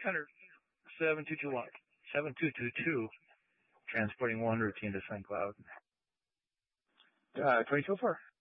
Center, 7222, transporting 1 routine to St. Cloud. 2204.